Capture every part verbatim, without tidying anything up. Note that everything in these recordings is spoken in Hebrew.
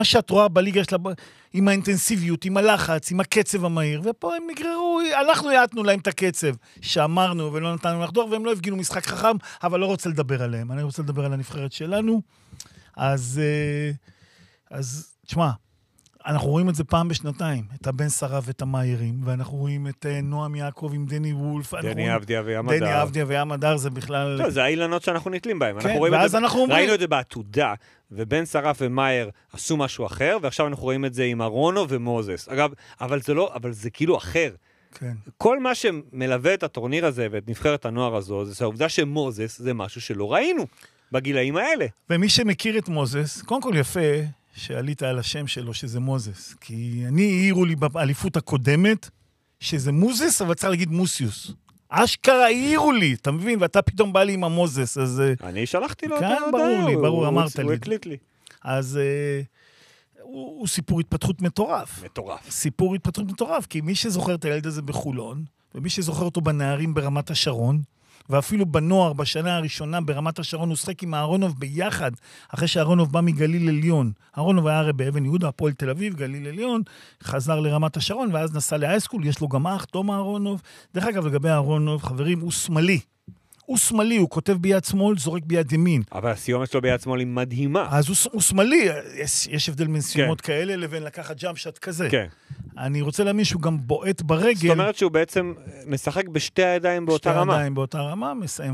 מה שאת רואה בליגה שלה, עם האינטנסיביות, עם הלחץ, עם הקצב המהיר, ופה הם נגררו, אנחנו יעטנו להם את הקצב, שאמרנו ולא נתנו לחדור, והם לא הפגינו משחק חכם, אבל לא רוצה לדבר עליהם. אני רוצה לדבר על הנבחרת שלנו. אז, אז, תשמע, אנחנו רואים את זה פעם בשנתיים, את הבן שרף ואת המאיירים, ואנחנו רואים את נועם יעקב עם דני וולף. דני אבדיה וים הדר. דני אבדיה וים הדר זה בכלל... לא, זה האילנות שאנחנו נתלים בהם. כן, ואז אנחנו אומרים... ראינו את זה בעתודה, ובן שרף ומאייר עשו משהו אחר, ועכשיו אנחנו רואים את זה עם ארונו ומוזס. אגב, אבל זה לא, אבל זה כאילו אחר. כן. כל מה שמלווה את הטורניר הזה ואת נבחרת הנוער הזו, זה העובדה שמוזס זה משהו שלא ראינו בגילאים האלה. ומי שמכיר את מוזס, קודם כל יפה שעלית על השם שלו, שזה מוזס. כי אני העירו לי באליפות הקודמת, שזה מוזס, אבל צריך להגיד מוסיוס. אשכרה העירו לי, אתה מבין? ואתה פתאום בא לי עם המוזס, אז... אני שלחתי לו את כן, ברור לי, ברור, אמרת לי. הוא הקליט לי. אז הוא, הוא סיפור התפתחות מטורף. מטורף. סיפור התפתחות מטורף, כי מי שזוכר את הילד הזה בחולון, ומי שזוכר אותו בנערים ברמת השרון, ואפילו בנוער, בשנה הראשונה, ברמת השרון, הוא שחק עם אהרונוב ביחד, אחרי שאהרונוב בא מגליל עליון. אהרונוב היה הרי באבן יהודה, הפועל תל אביב, גליל עליון, חזר לרמת השרון, ואז נסע לאייסקול, יש לו גם אח, תום אהרונוב. דרך אגב, לגבי אהרונוב, חברים, הוא שמאלי. הוא שמאלי, הוא כותב ביד שמאל, זורק ביד ימין. אבל הסיומת שלו ביד שמאל היא מדהימה. אז הוא, הוא שמאלי, יש, יש הבדל בין סיומות כן. כאלה, לבין לקחת ג'אמפ שט כזה. כן. אני רוצה להאמין שהוא גם בועט ברגל. זאת אומרת שהוא בעצם משחק בשתי הידיים באותה רמה. בשתי הידיים באותה רמה, מסיים.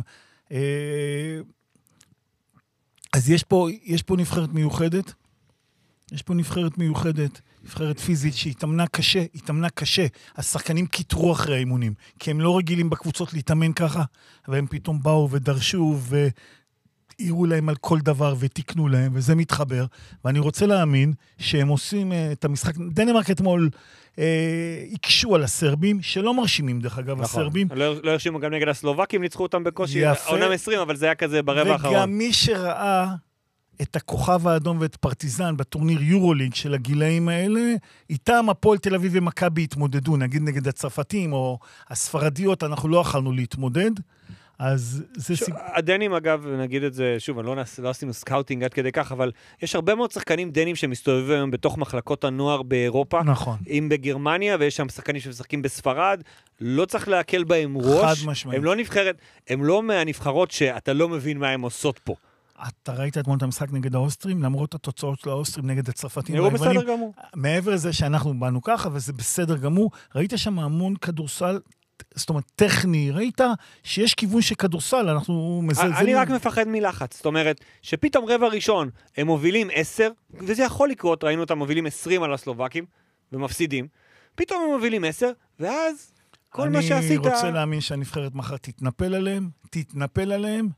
אז יש פה, יש פה נבחרת מיוחדת, יש פה נבחרת מיוחדת, נבחרת פיזית שהתאמנה קשה, התאמנה קשה. השחקנים קיטרו אחרי האימונים, כי הם לא רגילים בקבוצות להתאמן ככה, והם פתאום באו ודרשו והעירו להם על כל דבר ותקנו להם, וזה מתחבר. ואני רוצה להאמין שהם עושים את המשחק, דנמרק אתמול אה, יקשו על הסרבים, שלא מרשימים דרך אגב, נכון. הסרבים. לא, לא הרשימו גם נגד הסלובקים, ניצחו אותם בקושי, עונם עשרים, אבל זה היה כזה ברבע האחרון. וגם מי שראה את הכוכב האדום ואת פרטיזן בטורניר יורוליג של הגילאים האלה, איתם הפועל תל אביב ומכבי התמודדו, נגיד נגד הצרפתים או הספרדיות, אנחנו לא יכולנו להתמודד, אז זה שוב, סיב... הדנים אגב, נגיד את זה, שוב, לא, לא עשינו סקאוטינג עד כדי כך, אבל יש הרבה מאוד שחקנים דנים שמסתובבים היום בתוך מחלקות הנוער באירופה, נכון. אם בגרמניה, ויש שם שחקנים שמשחקים בספרד, לא צריך להקל בהם ראש, הם לא נבחרת, הם לא מהנבחרות שאתה לא מבין מה הם עושות פה. אתה ראית אתמול את המשחק נגד האוסטרים, למרות התוצאות של האוסטרים נגד הצרפתים. נראו בסדר גמור. מעבר לזה שאנחנו באנו ככה, וזה בסדר גמור, ראית שם המון כדורסל, זאת אומרת, טכני, ראית שיש כיוון שכדורסל, אנחנו מזלזלים. אני רק מפחד מלחץ, זאת אומרת, שפתאום רבע ראשון הם מובילים עשר, וזה יכול לקרות, ראינו אותם מובילים עשרים על הסלובקים, ומפסידים, פתאום הם מובילים עשר, ואז כל מה שעשית... אני רוצה להאמין שהנבחרת מחר תתנפל עליהם, תתנפל עליהם,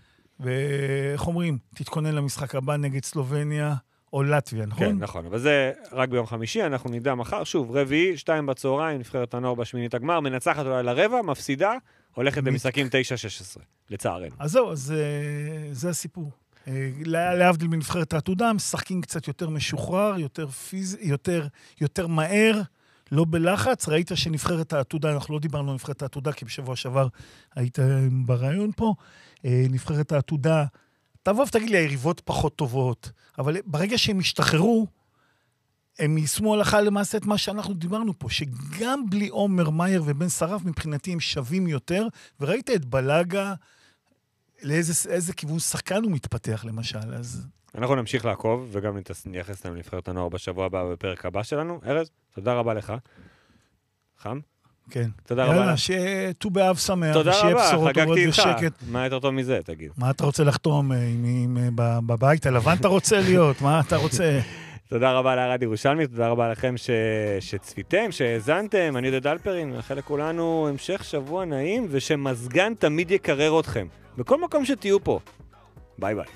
ואיך אומרים, תתכונן למשחק הבא נגד סלובניה או לטביה, נכון? כן, נכון, אבל זה רק ביום חמישי, אנחנו נדע מחר, שוב, רביעי, שתיים בצהריים, נבחרת הנוער בשמינית הגמר, מנצחת אולי לרבע, מפסידה, הולכת למשחקים תשע שש עשרה, לצערנו. אז זהו, אז זה הסיפור. להבדיל מנבחרת העתודה, משחקים קצת יותר משוחרר, יותר פיזי, יותר, יותר מהר, לא בלחץ. ראית שנבחרת העתודה, אנחנו לא דיברנו על נבחרת העתודה, כי בשבוע שעבר היית ברעיון פה, נבחרת העתודה, תבוא ותגיד לי, היריבות פחות טובות, אבל ברגע שהם השתחררו, הם יישמו הלכה למעשה את מה שאנחנו דיברנו פה, שגם בלי עומר מאייר ובן שרף, מבחינתי הם שווים יותר, וראית את בלגה, לאיזה איזה כיוון שחקן הוא מתפתח למשל, אז... אנחנו נמשיך לעקוב, וגם נייחס להם לנבחרת הנוער בשבוע הבא, בפרק הבא שלנו. ארז, תודה רבה לך. חם? כן. תודה רבה. יאללה, שיהיה ט"ו באב שמח. תודה רבה, חגגתי איתך. ושקט. מה יותר טוב מזה, תגיד? מה אתה רוצה לחתום בבית הלבן אתה רוצה להיות? מה אתה רוצה? תודה רבה לארד ירושלמי, תודה רבה לכם שצפיתם, שהאזנתם. אני יודע דלפרין, מאחל לכולנו המשך שבוע נעים, ושמזגן תמיד יקרר אתכם. בכל מקום שתהיו פה. ביי ביי.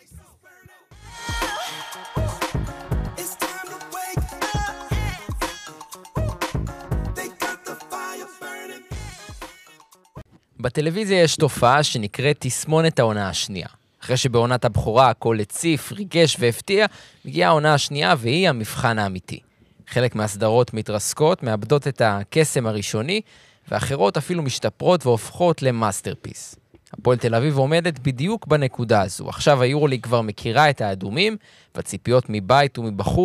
בטלוויזיה יש תופעה שנקראת תסמונת העונה השנייה. אחרי שבעונת הבכורה הכל הציף, ריגש והפתיע, מגיעה העונה השנייה והיא המבחן האמיתי. חלק מהסדרות מתרסקות, מאבדות את הקסם הראשוני, ואחרות אפילו משתפרות והופכות למאסטרפיס. הפועל תל אביב עומדת בדיוק בנקודה הזו. עכשיו היורוליג כבר מכירה את האדומים, והציפיות מבית ומבחוץ